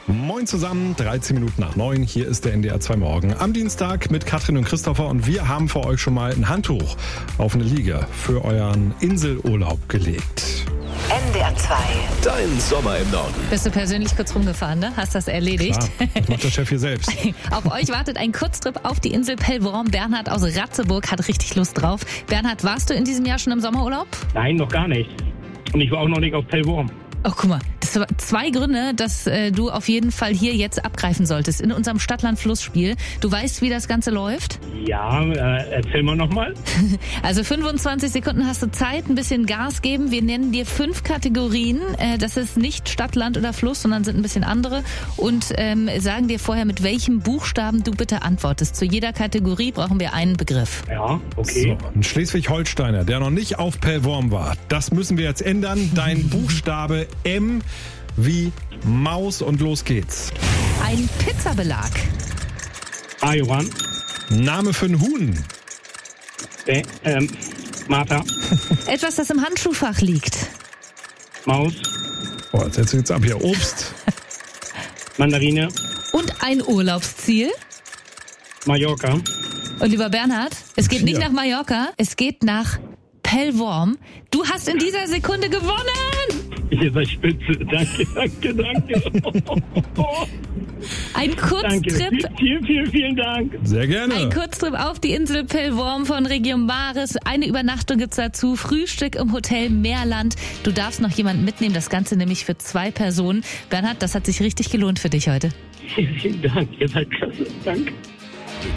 Moin zusammen, 13 Minuten nach 9. Hier ist der NDR 2 Morgen am Dienstag mit Katrin und Christopher. Und wir haben für euch schon mal ein Handtuch auf eine Liege für euren Inselurlaub gelegt. NDR 2. Dein Sommer im Norden. Bist du persönlich kurz rumgefahren, ne? Hast das erledigt? Klar, das macht der Chef hier selbst. Auf euch wartet ein Kurztrip auf die Insel Pellworm. Bernhard aus Ratzeburg hat richtig Lust drauf. Bernhard, warst du in diesem Jahr schon im Sommerurlaub? Nein, noch gar nicht. Und ich war auch noch nicht auf Pellworm. Oh, guck mal, das sind 2 Gründe, dass du auf jeden Fall hier jetzt abgreifen solltest in unserem Stadt-Land-Fluss-Spiel. Du weißt, wie das Ganze läuft? Ja, erzähl mal nochmal. Also 25 Sekunden hast du Zeit, ein bisschen Gas geben. Wir nennen dir 5 Kategorien. Das ist nicht Stadt, Land oder Fluss, sondern sind ein bisschen andere. Und sagen dir vorher, mit welchem Buchstaben du bitte antwortest. Zu jeder Kategorie brauchen wir einen Begriff. Ja, okay. So, ein Schleswig-Holsteiner, der noch nicht auf Pellworm war. Das müssen wir jetzt ändern. Dein Buchstabe M wie Maus und los geht's. Ein Pizzabelag. Ajoran. Name für ein Huhn. Martha. Etwas, das im Handschuhfach liegt. Maus. Oh, jetzt setzt du jetzt ab hier. Obst. Mandarine. Und ein Urlaubsziel. Mallorca. Und lieber Bernhard, es geht nicht Ja. nach Mallorca, es geht nach Pellworm. Du hast in dieser Sekunde gewonnen! Ihr seid spitze. Danke. Ein Kurztrip. Danke. Vielen Dank. Sehr gerne. Ein Kurztrip auf die Insel Pellworm von Region Maris. Eine Übernachtung gibt's dazu. Frühstück im Hotel Meerland. Du darfst noch jemanden mitnehmen. Das Ganze nämlich für 2 Personen. Bernhard, das hat sich richtig gelohnt für dich heute. Vielen Dank. Ihr seid klasse. Danke.